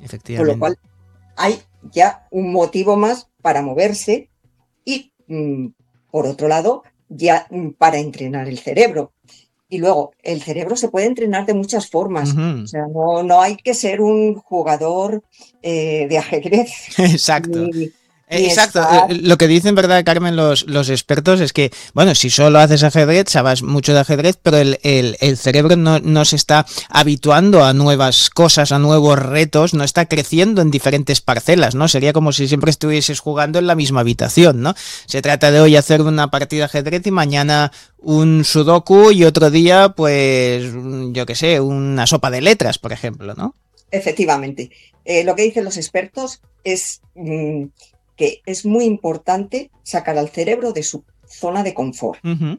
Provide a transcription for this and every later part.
con lo efectivamente. cual hay ya un motivo más para moverse y, por otro lado, ya para entrenar el cerebro. Y luego, el cerebro se puede entrenar de muchas formas. O Ujú. sea, no hay que ser un jugador de ajedrez Exacto. ni, ni Exacto, estar. lo que dicen, ¿verdad, Carmen? Los expertos es que, bueno, si solo haces ajedrez, sabes mucho de ajedrez, pero el cerebro no se está habituando a nuevas cosas, a nuevos retos, no está creciendo en diferentes parcelas, ¿no? Sería como si siempre estuvieses jugando en la misma habitación, ¿no? Se trata de hoy hacer una partida de ajedrez y mañana un sudoku y otro día, pues, yo qué sé, una sopa de letras, por ejemplo, ¿no? Efectivamente, lo que dicen los expertos es que es muy importante sacar al cerebro de su zona de confort, Ujú,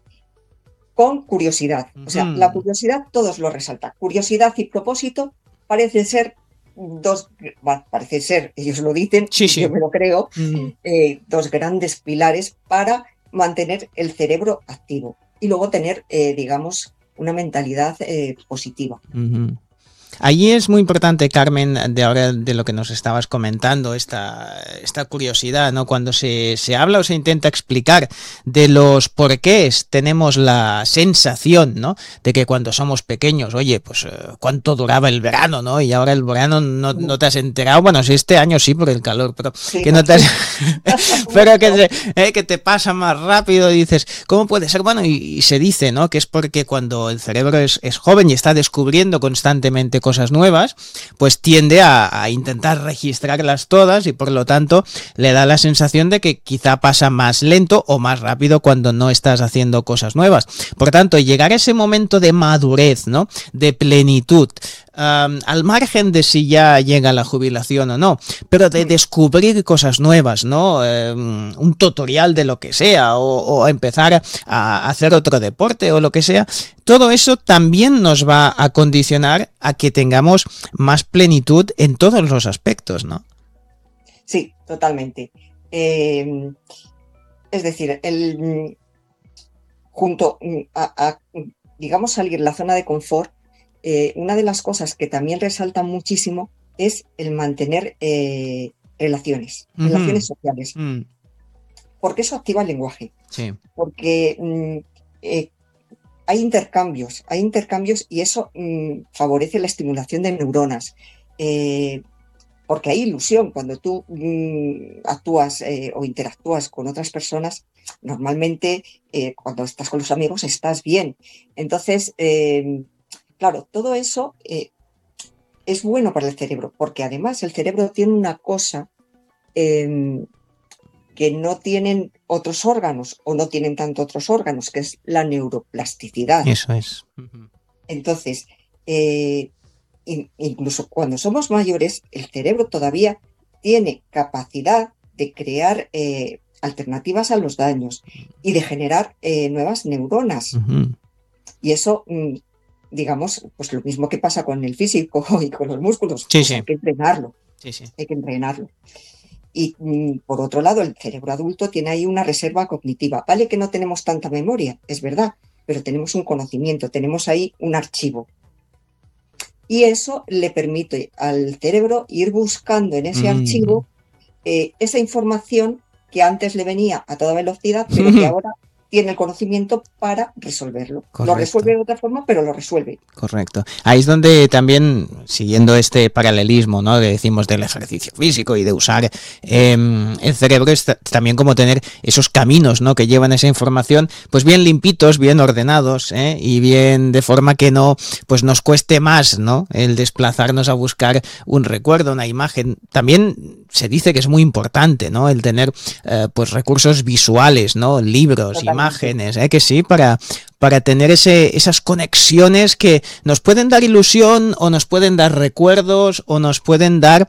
con curiosidad. O sea, la ujú. curiosidad todos lo resaltan. Curiosidad y propósito parecen ser dos, bueno, parece ser, ellos lo dicen Sí, y yo sí. me lo creo, Ujú, dos grandes pilares para mantener el cerebro activo y luego tener, digamos, una mentalidad positiva. ujú. Allí es muy importante, Carmen, de ahora de lo que nos estabas comentando, esta curiosidad, ¿no? Cuando se habla o se intenta explicar de los porqués, tenemos la sensación, ¿no? De que cuando somos pequeños, oye, pues cuánto duraba el verano, ¿no? Y ahora el verano no te has enterado, bueno, sí, este año sí por el calor, pero Sí, que no te has... pero mucho. que te pasa más rápido y dices, ¿cómo puede ser? Bueno, y se dice, ¿no? Que es porque cuando el cerebro es joven y está descubriendo constantemente cosas nuevas, pues tiende a intentar registrarlas todas y por lo tanto le da la sensación de que quizá pasa más lento o más rápido cuando no estás haciendo cosas nuevas. Por tanto, llegar a ese momento de madurez, ¿no? De plenitud, al margen de si ya llega la jubilación o no, pero de descubrir cosas nuevas, ¿no? Un tutorial de lo que sea, o empezar a hacer otro deporte o lo que sea, todo eso también nos va a condicionar a que tengamos más plenitud en todos los aspectos, ¿no? Sí, totalmente. Eh, es decir, junto digamos, salir de la zona de confort, una de las cosas que también resaltan muchísimo es el mantener Uh -huh. relaciones sociales, Mm, porque eso activa el lenguaje, sí. porque eh, hay intercambios y eso favorece la estimulación de neuronas. Eh, Porque hay ilusión cuando tú actúas o interactúas con otras personas. Normalmente, cuando estás con los amigos, estás bien. Entonces, claro, todo eso es bueno para el cerebro, porque además el cerebro tiene una cosa eh, que no tienen otros órganos o no tienen tanto otros órganos, que es la neuroplasticidad. Eso es. Uh -huh. Entonces, eh, incluso cuando somos mayores, el cerebro todavía tiene capacidad de crear alternativas a los daños y de generar nuevas Uh neuronas. -huh. Y eso, digamos, pues lo mismo que pasa con el físico y con los músculos, Sí, pues sí. Sí, sí. hay que entrenarlo. Y por otro lado, el cerebro adulto tiene ahí una reserva cognitiva. Vale que no tenemos tanta memoria, es verdad, pero tenemos un conocimiento, tenemos ahí un archivo. Y eso le permite al cerebro ir buscando en ese Mm. archivo esa información que antes le venía a toda velocidad, pero que ahora tiene el conocimiento para resolverlo. Lo resuelve Correcto. de otra forma, pero lo resuelve. Correcto. Ahí es donde también, siguiendo este paralelismo, ¿no? Que decimos del ejercicio físico y de usar el cerebro, es también como tener esos caminos, ¿no? Que llevan esa información, pues bien limpitos, bien ordenados, ¿eh? Y bien de forma que no, pues nos cueste más, ¿no? El desplazarnos a buscar un recuerdo, una imagen. También se dice que es muy importante, ¿no? El tener, pues recursos visuales, ¿no? Libros, Totalmente. imágenes, ¿eh? Que sí, para tener esas conexiones que nos pueden dar ilusión o nos pueden dar recuerdos o nos pueden dar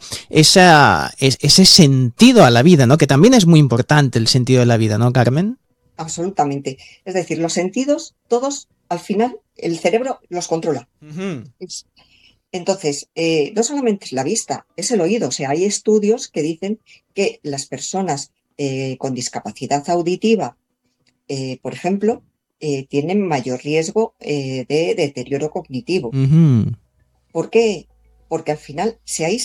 ese sentido a la vida, ¿no? Que también es muy importante el sentido de la vida, ¿no, Carmen? Absolutamente. Es decir, los sentidos, todos, al final, el cerebro los controla. Uh -huh. Entonces, no solamente es la vista, es el oído. O sea, hay estudios que dicen que las personas con discapacidad auditiva, por ejemplo, tienen mayor riesgo de deterioro cognitivo. Uh -huh. ¿Por qué? Porque al final, si hay